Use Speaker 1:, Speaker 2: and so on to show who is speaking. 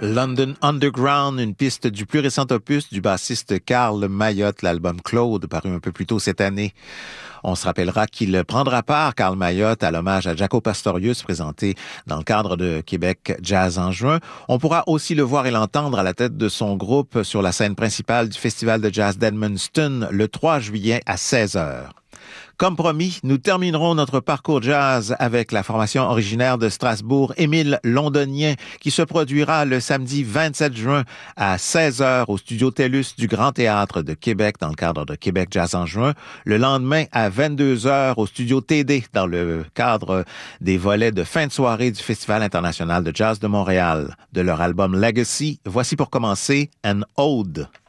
Speaker 1: London Underground, une piste du plus récent opus du bassiste Karl Mayotte, l'album Claude, paru un peu plus tôt cette année. On se rappellera qu'il prendra part, Karl Mayotte, à l'hommage à Jaco Pastorius, présenté dans le cadre de Québec Jazz en juin. On pourra aussi le voir et l'entendre à la tête de son groupe sur la scène principale du Festival de Jazz d'Edmundston le 3 juillet à 16h. Comme promis, nous terminerons notre parcours jazz avec la formation originaire de Strasbourg, Émile Londonien, qui se produira le samedi 27 juin à 16h au studio TELUS du Grand Théâtre de Québec dans le cadre de Québec Jazz en juin. Le lendemain à 22h au studio TD dans le cadre des volets de fin de soirée du Festival international de jazz de Montréal. De leur album Legacy, voici pour commencer An Ode.